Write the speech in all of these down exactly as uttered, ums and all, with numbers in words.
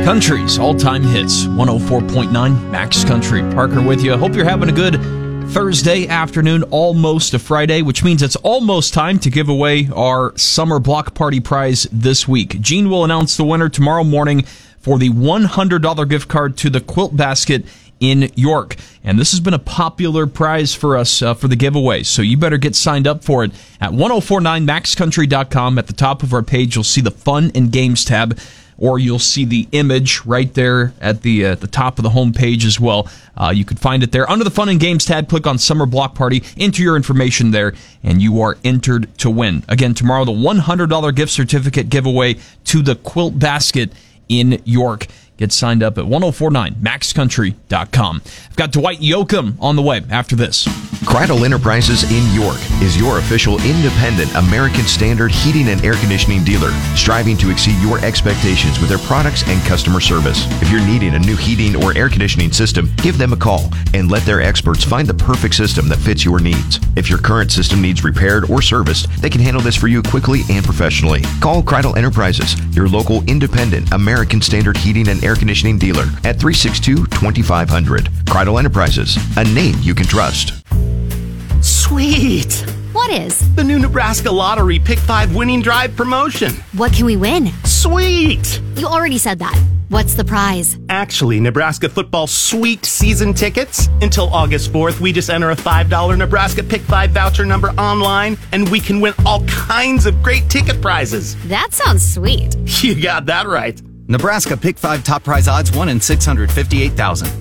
Country's all-time hits, one oh four point nine Max Country. Parker with you. Hope you're having a good Thursday afternoon, almost a Friday, which means it's almost time to give away our Summer Block Party prize this week. Gene will announce the winner tomorrow morning for the one hundred dollars gift card to the Quilt Basket in York. And this has been a popular prize for us uh, for the giveaway, so you better get signed up for it at ten forty-nine max country dot com. At the top of our page, you'll see the Fun and Games tab, or you'll see the image right there at the uh, the top of the home page as well. Uh, you can find it there. Under the Fun and Games tab, click on Summer Block Party, enter your information there, and you are entered to win. Again, tomorrow, the one hundred dollars gift certificate giveaway to the Quilt Basket in York. Get signed up at ten forty-nine max country dot com. I've got Dwight Yoakam on the way after this. Cradle Enterprises in York is your official independent American Standard heating and air conditioning dealer, striving to exceed your expectations with their products and customer service. If you're needing a new heating or air conditioning system, give them a call and let their experts find the perfect system that fits your needs. If your current system needs repaired or serviced, they can handle this for you quickly and professionally. Call Cradle Enterprises, your local independent American Standard heating and air conditioning dealer at three six two, two five zero zero. Cradle Enterprises, a name you can trust. Sweet! What is? The new Nebraska Lottery Pick five Winning Drive promotion. What can we win? Sweet! You already said that. What's the prize? Actually, Nebraska football sweet season tickets. Until August fourth, we just enter a five dollars Nebraska Pick five voucher number online, and we can win all kinds of great ticket prizes. That sounds sweet. You got that right. Nebraska Pick five top prize odds one in six hundred fifty-eight thousand.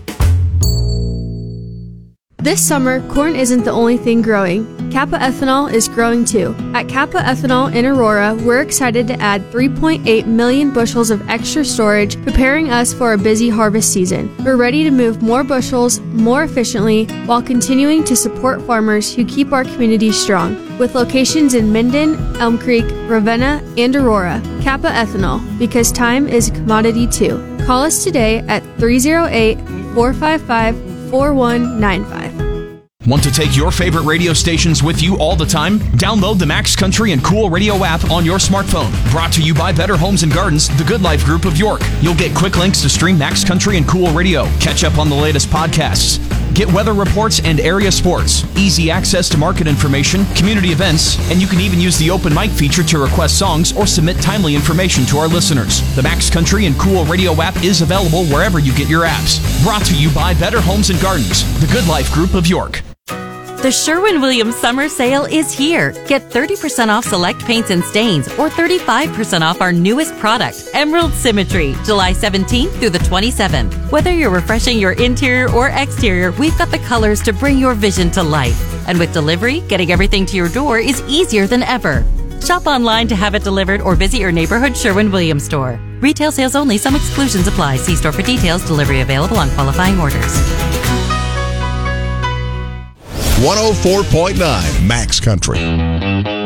This summer, corn isn't the only thing growing. Kappa Ethanol is growing too. At Kappa Ethanol in Aurora, we're excited to add three point eight million bushels of extra storage, preparing us for a busy harvest season. We're ready to move more bushels more efficiently while continuing to support farmers who keep our community strong. With locations in Minden, Elm Creek, Ravenna, and Aurora, Kappa Ethanol, because time is a commodity too. Call us today at three oh eight, four five five, four one nine five. Want to take your favorite radio stations with you all the time? Download the Max Country and Cool Radio app on your smartphone. Brought to you by Better Homes and Gardens, the Good Life Group of York. You'll get quick links to stream Max Country and Cool Radio, catch up on the latest podcasts, get weather reports and area sports, easy access to market information, community events, and you can even use the open mic feature to request songs or submit timely information to our listeners. The Max Country and Cool Radio app is available wherever you get your apps. Brought to you by Better Homes and Gardens, the Good Life Group of York. The Sherwin-Williams Summer Sale is here. Get thirty percent off select paints and stains or thirty-five percent off our newest product, Emerald Symmetry, July seventeenth through the twenty-seventh. Whether you're refreshing your interior or exterior, we've got the colors to bring your vision to life. And with delivery, getting everything to your door is easier than ever. Shop online to have it delivered or visit your neighborhood Sherwin-Williams store. Retail sales only. Some exclusions apply. See store for details. Delivery available on qualifying orders. one oh four point nine Max Country.